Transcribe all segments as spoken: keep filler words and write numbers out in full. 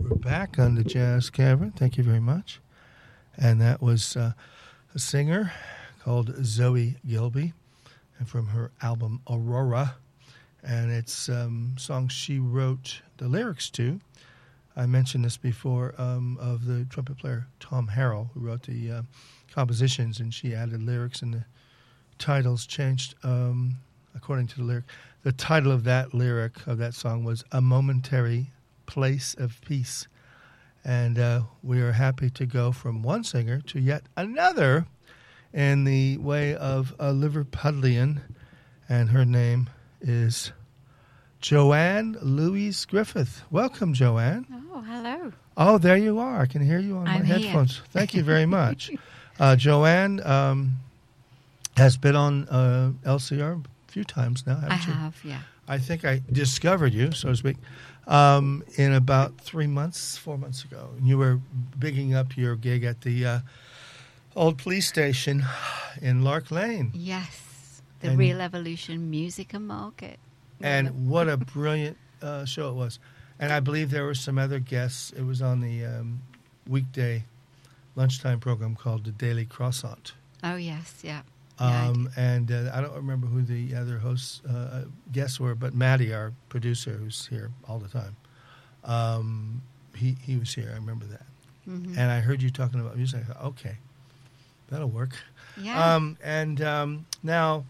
We're back on the Jazz Cavern. Thank you very much. And that was uh, a singer called Zoe Gilby, and from her album Aurora. And it's um, songs she wrote the lyrics to. I mentioned this before um, of the trumpet player Tom Harrell, who wrote the uh, compositions, and she added lyrics, and the titles changed um, according to the lyric. The title of that lyric of that song was A Momentary Place of Peace. And uh, we are happy to go from one singer to yet another in the way of a Liverpudlian, and her name is Joanne Louise Griffith. Welcome, Joanne. Oh, hello. Oh, there you are. I can hear you on I'm my here. headphones. Thank you very much. uh, Joanne um, has been on uh, L C R a few times now, haven't I you? have, yeah. I think I discovered you, so to speak, um, in about three months, four months ago. You were bigging up your gig at the uh, old police station in Lark Lane. Yes, the And- Real Evolution Music and Market. And what a brilliant uh, show it was. And I believe there were some other guests. It was on the um, weekday lunchtime program called The Daily Croissant. Oh, yes, yeah. Yeah, I Um, do. and uh, I don't remember who the other hosts, uh, guests were, but Maddie, our producer, who's here all the time, um, he, he was here. I remember that. Mhm. And I heard you talking about music. I thought, okay, that'll work. Yeah. Um, and um, now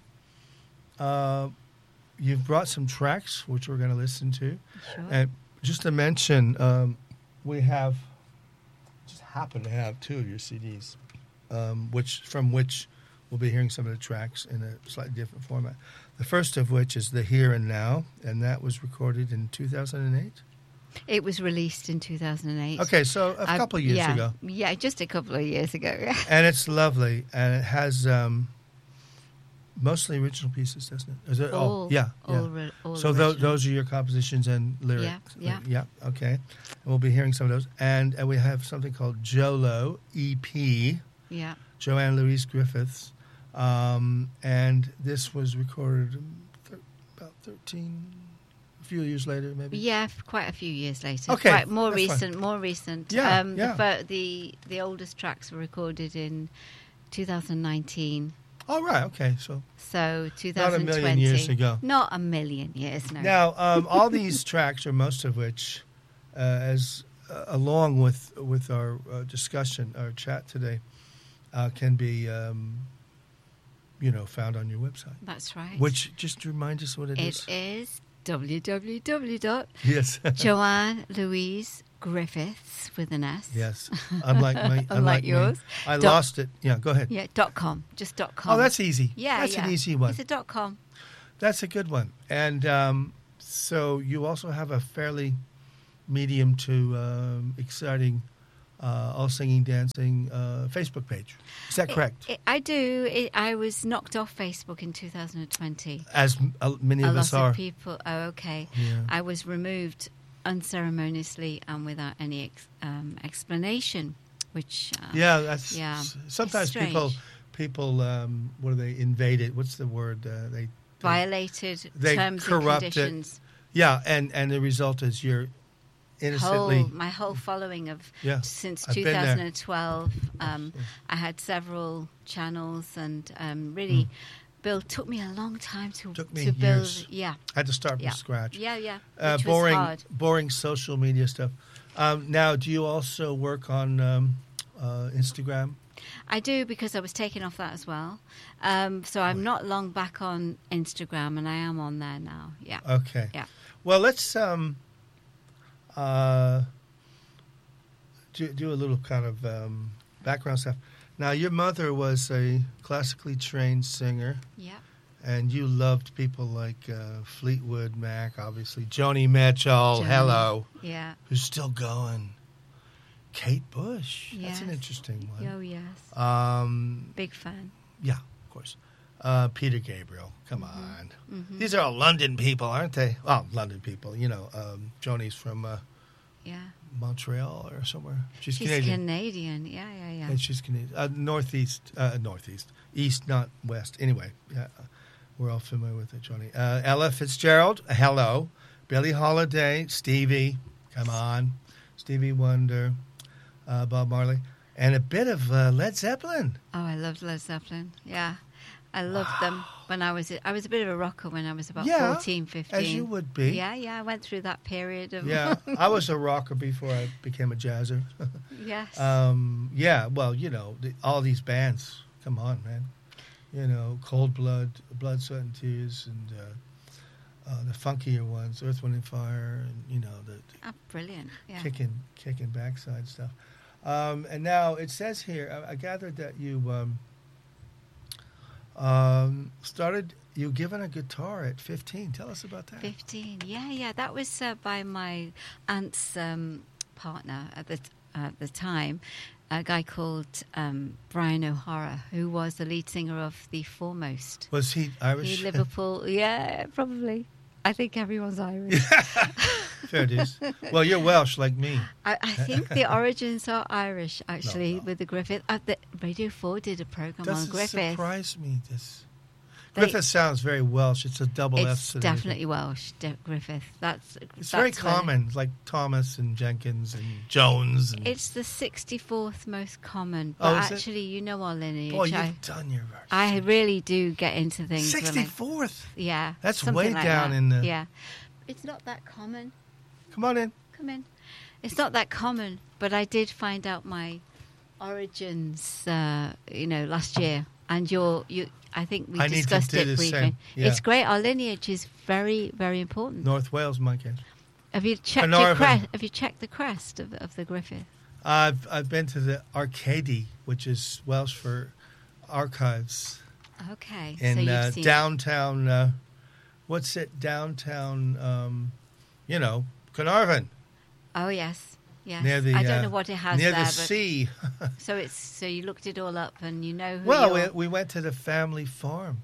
uh, you've brought some tracks, which we're going to listen to. Sure. And just to mention, um, we have, just happen to have two of your C Ds, um, which from which we'll be hearing some of the tracks in a slightly different format. The first of which is The Here and Now, and that was recorded in two thousand eight. It was released in two thousand eight. Okay, so a I- couple of years yeah, ago. Yeah, just a couple of years ago. And it's lovely, and it has um, mostly original pieces, doesn't it? Is it all, oh, yeah, yeah. all, re- all So tho- original. those are your compositions and lyrics. Yeah, yeah, okay. And we'll be hearing some of those, and, and we have something called Jolo E P, Yeah. Joanne Louise Griffiths, um, and this was recorded thir- about thirteen, a few years later, maybe. Yeah, f- quite a few years later. Okay, Quite more that's fine. recent, more recent. Yeah, um, yeah. The, fir- the the oldest tracks were recorded in two thousand nineteen. Oh, right, okay. So So two not a thousand twenty. million years ago. Not a million years, no. Now, um, all these tracks, or most of which, uh, as uh, along with with our uh, discussion, our chat today, uh, can be, um, you know, found on your website. That's right. Which, just remind us what it is. It is w w w dot Yes. joanne louise griffiths with an S. Yes. Unlike me. Unlike unlike me. yours. I Dot- lost it. Yeah, go ahead. Yeah, dot com. Just dot com. Oh, that's easy. yeah, That's yeah. an easy one. It's a dot com. That's a good one. And um, so you also have a fairly medium to um, exciting uh, all singing, dancing uh, Facebook page. Is that correct? It, I do. It, I was knocked off Facebook in two thousand twenty. As m- uh, many A of lot us are. of people. Oh, okay. Yeah. I was removed unceremoniously and without any ex, um, explanation, which uh, Yeah, that's yeah, s- sometimes it's people strange. people um, what do they invaded? What's the word? Uh, they violated they terms and corrupt it. conditions. yeah, and and the result is you're innocently Whole, my whole following of Yeah, since I've been there. twenty twelve. Um, I had several channels, and um, really, build took me a long time to Hmm. Took me to build. years. Yeah, had to start yeah, from scratch. yeah, yeah. Uh, Which boring, was hard. boring social media stuff. Um, now, do you also work on um, uh, Instagram? I do, because I was taken off that as well. Um, so I'm not long back on Instagram, and I am on there now. Yeah. Okay. Yeah. Well, let's um, uh, do, do a little kind of um, background stuff. Now, your mother was a classically trained singer, Yeah. and you loved people like uh, Fleetwood Mac, obviously, Joni Mitchell, Joni. hello, Yeah. who's still going. Kate Bush, that's an Yes. interesting one. Oh, yes. Um, Big fan. yeah, of course. Uh, Peter Gabriel, come Mm-hmm. on. hmm These are all London people, aren't they? Oh, London people. You know, um, Joni's from uh, Yeah. Montreal or somewhere. She's, She's Canadian. Canadian. Yeah, yeah, yeah. And she's Canadian. Uh, northeast, uh, northeast, east, not west. Anyway, yeah, uh, we're all familiar with it, Joni. Uh, Ella Fitzgerald, hello. Billie Holiday, Stevie, come on. Stevie Wonder, uh, Bob Marley, and a bit of uh, Led Zeppelin. Oh, I loved Led Zeppelin. Yeah. I loved wow. them when I was I was a bit of a rocker when I was about yeah, fourteen, fifteen. As you would be. Yeah, yeah. I went through that period of... Yeah, I was a rocker before I became a jazzer. Yes. Um, yeah, well, you know, the, all these bands. Come on, man. You know, Cold Blood, Blood, Sweat, and Tears, and uh, uh, the funkier ones, Earth, Wind, and Fire, and, you know, the, the oh, brilliant. Yeah. kicking, kicking backside stuff. Um, and now it says here, I, I gathered that you... Um, Um, started you given a guitar at fifteen. Tell us about that. fifteen, yeah, yeah. That was uh, by my aunt's um, partner at the t- at the time, a guy called um, Brian O'Hara, who was the lead singer of the Foremost. Was he Irish? He Liverpool, yeah, probably. I think everyone's Irish. Fair dues. Well, you're Welsh like me. I, I think the origins are Irish, actually, no, no. with the Griffith. Uh, the Radio four did a program Doesn't on Griffith. surprise me. This They, Griffith sounds very Welsh. It's a double F. It's definitely Welsh, De- Griffith. That's It's that's very where- common, like Thomas and Jenkins and Jones. And It's the sixty-fourth most common. Oh, But is it? actually, you know our lineage. boy, you've I, done your verse. I really do get into things. when I- sixty-fourth. Yeah. That's something way like down that. in the- Yeah. It's not that common. Come on in. Come in. It's not that common, but I did find out my origins, uh, you know, last year. And you're, you, I think we I need to discussed do it the briefly. same. Yeah. It's great. Our lineage is very, very important. North Wales, in my case. Have you checked your Carnarvon. crest? Have you checked the crest of, of the Griffith? I've I've been to the Arcady, which is Welsh for archives. Okay. so in you've uh, seen it. downtown, uh, what's it, downtown, um, you know, Carnarvon. Oh yes, yes. Near the, I don't uh, know what it has near there, the but sea. so it's so you looked it all up and you know who. Well, we, you're- we went to the family farm.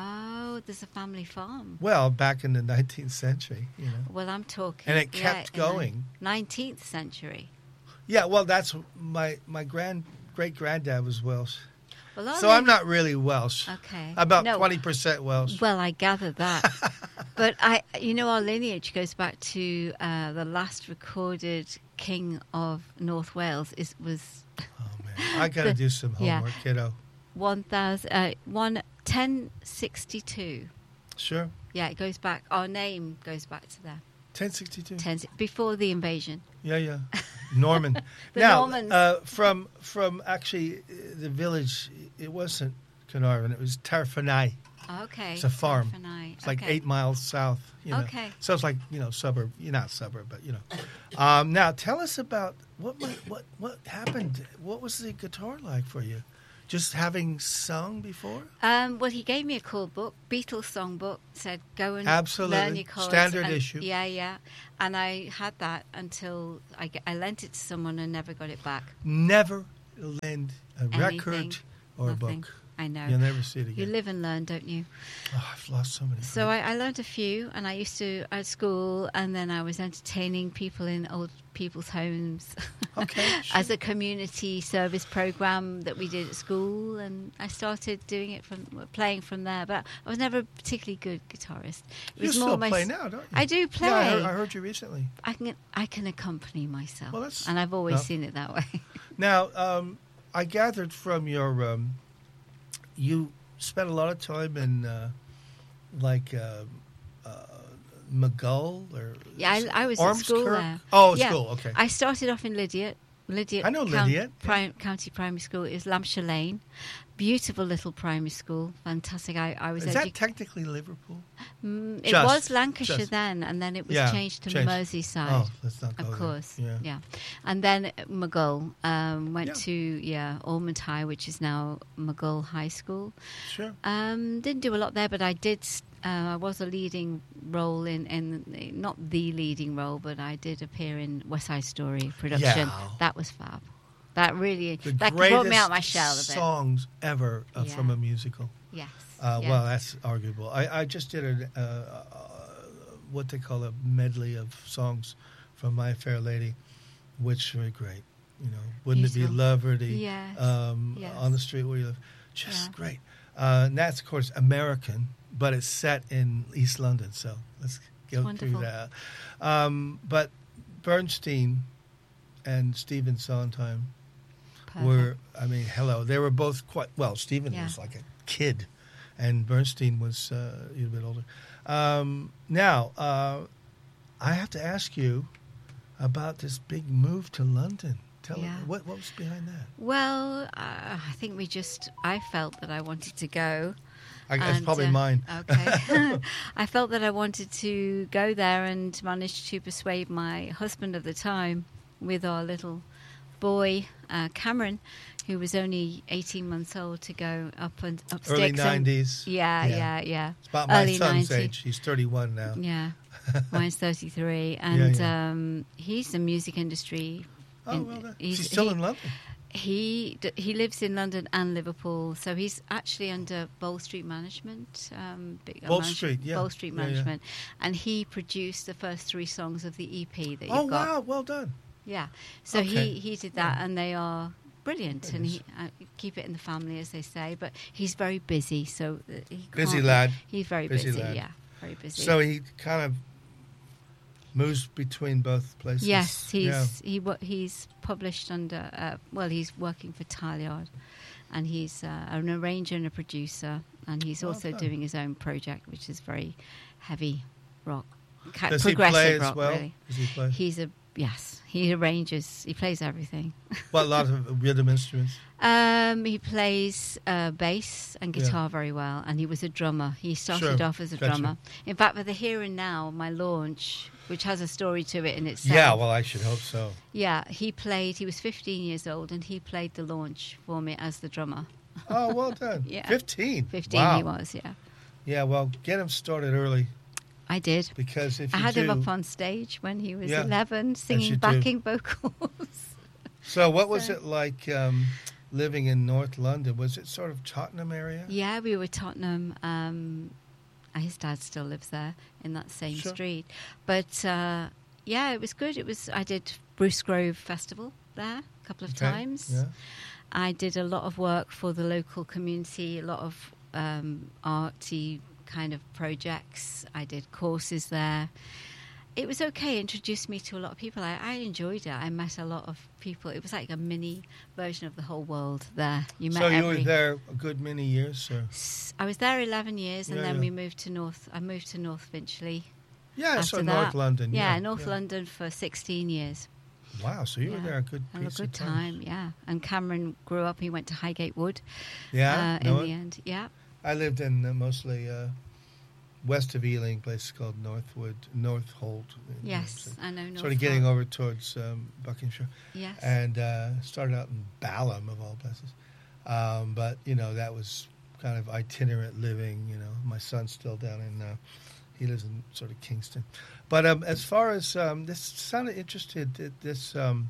Oh, there's a family farm. Well, back in the nineteenth century, you know. Well, I'm talking. And it yeah, kept in the going. nineteenth century. Yeah, well, that's my my grand great granddad was Welsh, Well, so I'm not really Welsh. Okay. About No, twenty percent Welsh. Well, I gathered that, but I, you know, our lineage goes back to uh, the last recorded king of North Wales. Is was Oh man, I got to the- do some yeah. homework, kiddo. one thousand uh, one ten sixty two. Sure, Yeah, it goes back. Our name goes back to there. ten sixty-two. Ten, before the invasion. Yeah, yeah. Norman. The now, Normans. Uh, from from actually uh, the village, it wasn't Carnarvon. It was Tarfanai. Okay. It's a farm. Tarfanai. It's like Okay. eight miles south. You know. Okay. So it's like, you know, suburb. You're not suburb, but you know. Um, now, tell us about what wa- what what happened. What was the guitar like for you? Just having sung before? Um, well, he gave me a cool book, Beatles songbook. Said go and Absolutely. learn your chords. Standard and- issue. Yeah, yeah. And I had that until I, g- I lent it to someone and never got it back. Never lend a Anything, record or Nothing. a book. I know. You'll never see it You again. live and learn, don't you? Oh, I've lost so many. So I, I learned a few, and I used to at school, and then I was entertaining people in old people's homes Okay, as sure. a community service program that we did at school, and I started doing it from playing from there. But I was never a particularly good guitarist. It You was still more my play s- now, don't you? I do play. Yeah, I heard, I heard you recently. I can I can accompany myself, Well, that's- and I've always no. seen it that way. Now, um, I gathered from your, um, you spent a lot of time in, uh, like, uh, uh, McGull or Yeah, I, I was at school Ormskirk? there. Oh, Yeah. school. Okay. I started off in Lydiate. Lydiate I know Coun- Lydiate, yeah. Prim- County Primary School. It was Lampshire Lane. Beautiful little primary school. Fantastic. I, I was Is that edu- technically Liverpool? Mm, it Just- was Lancashire just. then, and then it was Yeah, changed to changed. Merseyside. Oh, let's not go Of there. course, Yeah. yeah. And then McGull um, went Yeah. to yeah Ormond High, which is now McGull High School. Sure. Um, didn't do a lot there, but I did. s- Uh, I was a leading role in, in not the leading role, but I did appear in West Side Story production. Yeah. That was fab. That really The that greatest brought me out my shell a bit. songs ever uh, Yeah. from a musical. Yes. Uh, yes. Well, that's arguable. I, I just did a, uh, uh, what they call a medley of songs from My Fair Lady, which were great. You know, wouldn't it Beautiful. be lovely? Yes, Um, yes. On the street where you live, just Yeah. great. Uh, and that's of course American, but it's set in East London. So let's go Wonderful. through that. Um, but Bernstein and Stephen Sondheim Perfect. were, I mean, hello. They were both quite, well, Stephen Yeah. was like a kid, and Bernstein was uh, a little bit older. Um, now, uh, I have to ask you about this big move to London. Tell Yeah. me, what, what was behind that? Well, uh, I think we just, I felt that I wanted to go. I, that's And, probably uh, mine. Okay. I felt that I wanted to go there and managed to persuade my husband at the time with our little boy, uh, Cameron, who was only eighteen months old, to go up and up Early sticks and- nineties. Yeah, Yeah. yeah, yeah. It's about my Early son's nineties. age. He's thirty-one now. Yeah. Mine's thirty-three. And yeah. Um, he's the music industry. Oh, in- well, done. he's- She's still he- in London. He d- he lives in London and Liverpool, so he's actually under Bowl Street Management. Um, big, uh, Bowl manage- Street, yeah. Bowl Street Yeah, yeah. Management, and he produced the first three songs of the E P that you've Oh, got. wow. Well done. Yeah, so Okay. he he did that, Yeah. and they are brilliant, and he uh, keep it in the family, as they say. But he's very busy, so uh, he Busy can't- lad. He's very Busy busy. lad. Yeah, very busy. So he kind of moves between both places. Yes, he's Yeah. he wo- he's published under. Uh, well, he's working for Talliard, and he's uh, an arranger and a producer, and he's Well also done. doing his own project, which is very heavy rock, ca- Does he progressive play as rock. well? Really, Does he play? he's a yes. He arranges. He plays everything. Well, a lot of rhythm instruments. Um, he plays uh, bass and Yeah. guitar very well, and he was a drummer. He started Sure. off as a Gotcha. drummer. In fact, for the Here and Now, my launch, which has a story to it in itself. Yeah, well, I should hope so. Yeah, he played, he was fifteen years old, and he played the launch for me as the drummer. Oh, well done. Yeah. fifteen. fifteen Wow. he was, yeah. Yeah, well, get him started early I did. because if I you had do, him up on stage when he was Yeah, eleven, you singing do. backing vocals. So what was So- it like um, living in North London? Was it sort of Tottenham area? Yeah, we were Tottenham. Um, his dad still lives there in that same Sure. street. But uh, yeah, it was good. It was. I did Bruce Grove Festival there a couple of Okay, times. Yeah. I did a lot of work for the local community, a lot of um, arty kind of projects. I did courses there. It was okay. It introduced me to a lot of people. I, I enjoyed it. I met a lot of people. It was like a mini version of the whole world there. You met So you every. were there a good many years, or? S- I was there eleven years, and Yeah, then yeah. we moved to North. I moved to North Finchley. Yeah, After so that, North London. Yeah, Yeah, North yeah. London for sixteen years. Wow, so you were Yeah. there a good Had a piece good of time, yeah. And Cameron grew up. He went to Highgate Wood. Yeah, uh, know in it? the end, yeah. I lived in uh, mostly uh, west of Ealing, a place called Northwood, Northolt. you know, Yes, so I know. North sort of getting Front. over towards um, Buckinghamshire, Yes. and uh, started out in Balham of all places. Um, but you know that was kind of itinerant living. You know, my son's still down in. Uh, he lives in sort of Kingston. But um, as far as um, this sounded interested th- this um,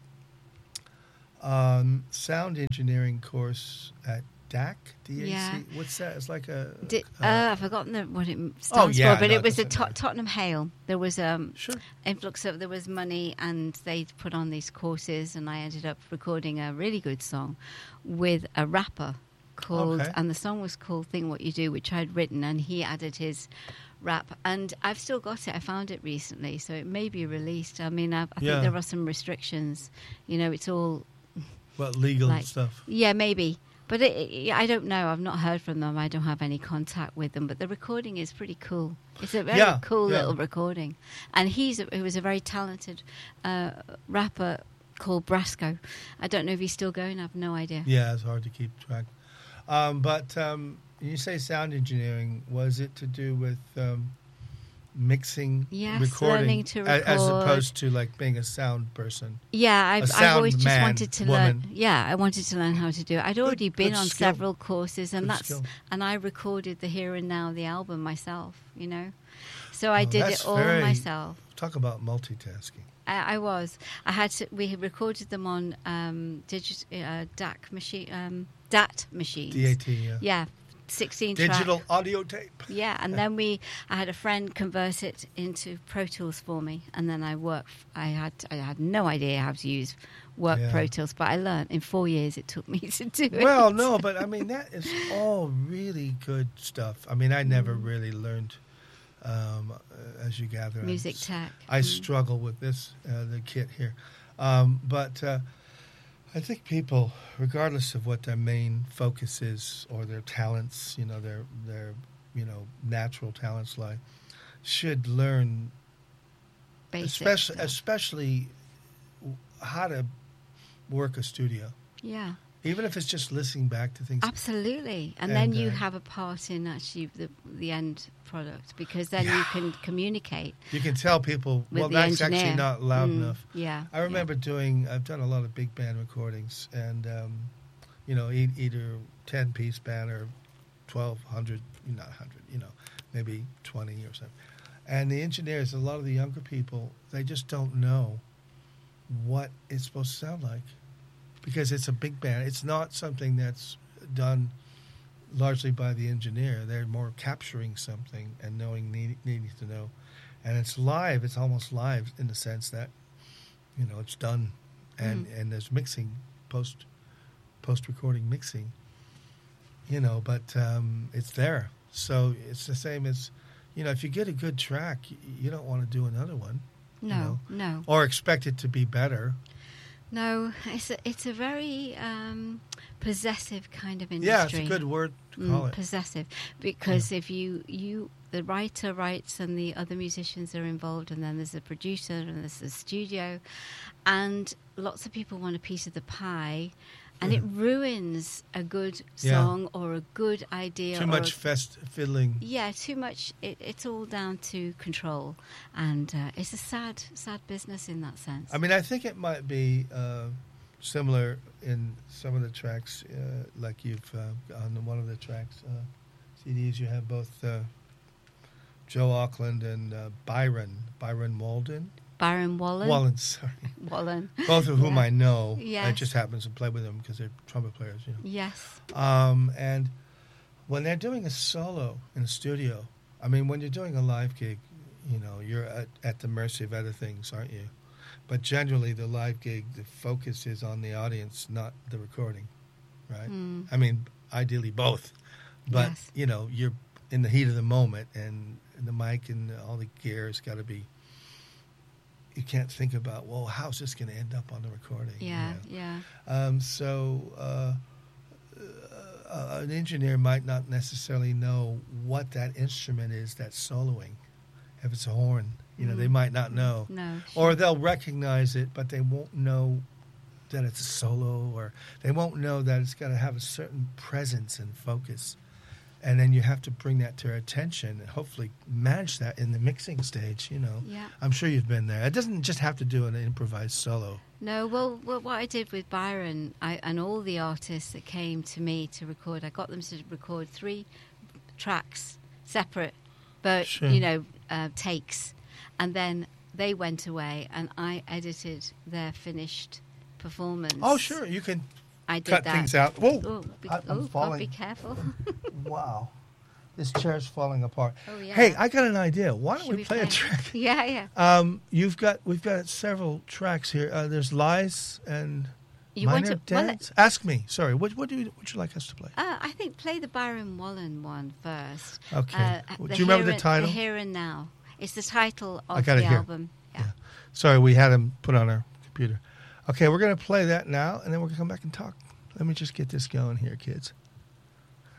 um, sound engineering course at D A C, D A C. Yeah. What's that? It's like a. Di- uh, uh, I've forgotten the, what it stands Oh, yeah, for, but no, it it was a doesn't Tot- matter. Tottenham Hale. There was um sure. influx of there was money, and they put on these courses, and I ended up recording a really good song with a rapper called, Okay. and the song was called "Think What You Do," which I'd written, and he added his rap, and I've still got it. I found it recently, so it may be released. I mean, I, I Yeah. think there are some restrictions. You know, it's all Well, legal like- stuff. yeah, maybe. But it, it, I don't know. I've not heard from them. I don't have any contact with them. But the recording is pretty cool. It's a very Yeah, cool yeah. little recording. And he's a, he was a very talented uh, rapper called Brasco. I don't know if he's still going. I have no idea. Yeah, it's hard to keep track. Um, but um, when you say sound engineering, was it to do with um, mixing, Yes, recording, learning to a- as record. opposed to like being a sound person? Yeah, I've, I've sound always just man, wanted to woman. learn. Yeah, I wanted to learn how to do it. I'd already been good on skill. several courses, and Good that's skill. and I recorded the Here and Now, the album myself. You know, so I Oh, did that's it all very- myself. Talk about multitasking. I, I was. I had to. We had recorded them on um, digit uh, D A C machine, um, D A T machines. D A T, yeah. Yeah, sixteen Digital track. audio tape. Yeah, and then we. I had a friend convert it into Pro Tools for me, and then I worked. I had. I had no idea how to use work Yeah. Pro Tools, but I learned in four years. It took me to do it. Well, no, but I mean that is all really good stuff. I mean, I never really learned um, as you gather. Music I'm, tech. I Mm. struggle with this, uh, the kit here. Um, but uh, I think people, regardless of what their main focus is or their talents, you know, their, their you know, natural talents lie, should learn, Basic especially, stuff. especially how to work a studio. Yeah. Even if it's just listening back to things. Absolutely. And, And, then you uh, have a part in actually the, the end product, because then you Yeah. can communicate You can tell people, with well, the that's engineer. actually not loud Mm, enough. Yeah. I remember doing, I've done a lot of big band recordings, and, um, you know, e- either ten-piece band or twelve hundred, not one hundred, you know, maybe twenty or something. And the engineers, a lot of the younger people, they just don't know what it's supposed to sound like, because it's a big band. It's not something that's done largely by the engineer. They're more capturing something and knowing, need, needing to know. And it's live. It's almost live in the sense that, you know, it's done, and, Mm. and there's mixing, post post recording mixing, you know, but um, it's there. So it's the same as, you know, if you get a good track, you, you don't want to do another one. No, you know, no. or expect it to be better. No, it's a, it's a very um, possessive kind of industry. Yeah, it's a good word to call Mm, it. possessive, because if you you the writer writes and the other musicians are involved, and then there's a producer and there's a studio, and lots of people want a piece of the pie, and it ruins a good Yeah. song or a good idea. Too or much a, fest fiddling. yeah, too much. It, it's all down to control, and uh, it's a sad, sad business in that sense. I mean, I think it might be uh, similar in some of the tracks, uh, like you've uh, on one of the tracks, uh, C Ds, you have both uh, Joe Auckland and uh, Byron, Byron Walden. Byron Wallen, Wallen, sorry. Wallen, Both of whom Yeah. I know. Yes. I just happens to play with them because they're trumpet players, you know. yes, Um, and when they're doing a solo in a studio, I mean, when you're doing a live gig, you know, you're at, at the mercy of other things, aren't you? But generally, the live gig, the focus is on the audience, not the recording, right? Mm. I mean, ideally both. But, Yes. you know, you're in the heat of the moment, and the mic and all the gear has got to be, you can't think about, well, how's this going to end up on the recording? you yeah, know? yeah. Um, so uh, uh, an engineer might not necessarily know what that instrument is that's soloing. If it's a horn, you know, they Mm. might not know. No, Or sure. they'll recognize it, but they won't know that it's a solo, or they won't know that it's got to have a certain presence and focus. And then you have to bring that to their attention and hopefully manage that in the mixing stage, you know. Yeah. I'm sure you've been there. It doesn't just have to do an improvised solo. No, well, well, what I did with Byron I, and all the artists that came to me to record, I got them to record three tracks, separate, but, Sure. you know, uh, takes. And then they went away and I edited their finished performance. Oh, sure. You can I did cut that. things out. Whoa! Oh, be, I- I'm oh, God, falling. be careful. Wow. This chair's falling apart. Oh, yeah. Hey, I got an idea. Why don't Should we play a track? Yeah, yeah. Um, you've got we've got several tracks here. Uh, there's Lies and You Minor want to well, Dance. Ask me. Sorry. What what do you would you like us to play? Uh, I think play the Byron Wallen one first. Okay. Uh, Do the you remember Here the and- title? The Here and Now. It's the title I of got the it here. album. Yeah. Yeah. Sorry, we had them put on our computer. Okay, we're gonna play that now, and then we're gonna come back and talk. Let me just get this going here, kids.